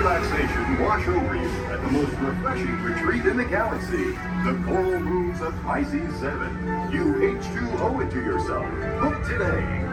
relaxation wash over you at the most refreshing retreat in the galaxy, the coral moons of Pisces 7. You H2O it to yourself. Book today.